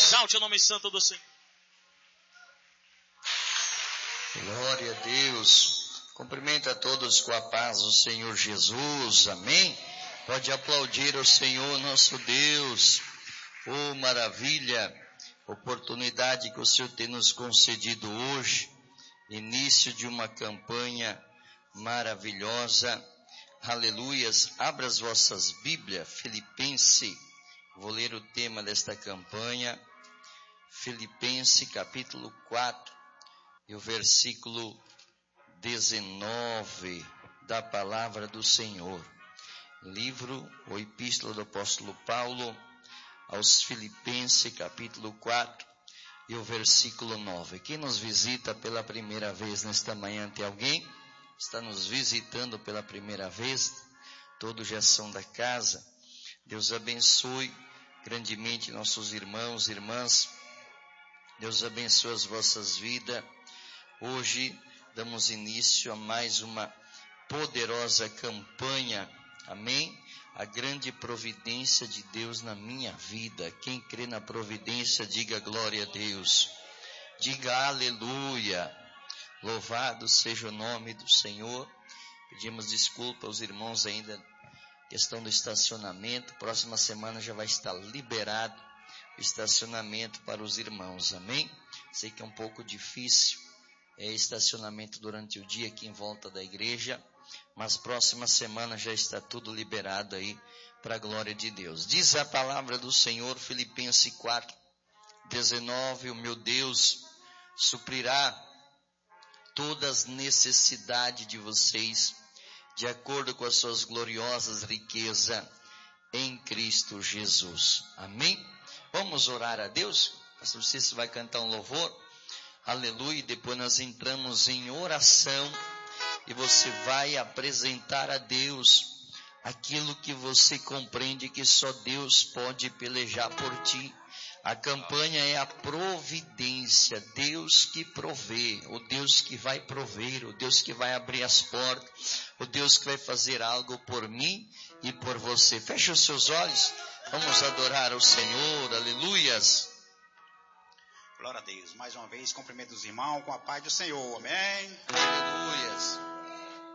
Exalte o nome santo do Senhor. Glória a Deus. Cumprimento a todos com a paz do Senhor Jesus. Amém? Pode aplaudir o Senhor nosso Deus. Oh, maravilha. Oportunidade que o Senhor tem nos concedido hoje. Início de uma campanha maravilhosa. Aleluias. Abra as vossas Bíblias. Filipenses. Vou ler o tema desta campanha. Filipenses capítulo 4. E o versículo 19 da palavra do Senhor. Livro ou epístola do apóstolo Paulo aos Filipenses, capítulo 4, e o versículo 9. Quem nos visita pela primeira vez nesta manhã, tem alguém? Está nos visitando pela primeira vez? Todos já são da casa. Deus abençoe grandemente nossos irmãos e irmãs. Deus abençoe as vossas vidas. Hoje damos início a mais uma poderosa campanha, amém? A grande providência de Deus na minha vida. Quem crê na providência, diga glória a Deus. Diga aleluia. Louvado seja o nome do Senhor. Pedimos desculpa aos irmãos ainda, questão do estacionamento. Próxima semana já vai estar liberado o estacionamento para os irmãos, amém? Sei que é um pouco difícil. Estacionamento durante o dia aqui em volta da igreja, mas próxima semana já está tudo liberado aí para a glória de Deus. Diz a palavra do Senhor, Filipenses 4, 19, o meu Deus suprirá todas as necessidades de vocês, de acordo com as suas gloriosas riquezas em Cristo Jesus. Amém? Vamos orar a Deus? Pastor Cícero vai cantar um louvor. Aleluia, depois nós entramos em oração e você vai apresentar a Deus aquilo que você compreende que só Deus pode pelejar por ti. A campanha é a providência, Deus que provê, o Deus que vai prover, o Deus que vai abrir as portas, o Deus que vai fazer algo por mim e por você. Feche os seus olhos, vamos adorar ao Senhor, aleluias. Glória a Deus. Mais uma vez, cumprimento os irmãos com a paz do Senhor. Amém. Aleluias.